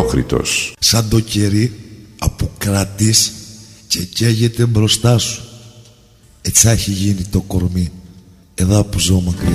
Νεόχρητος. Σαν το κερί αποκρατείς και καίγεται μπροστά σου. Έτσι έχει γίνει το κορμί εδώ που ζω μακριά.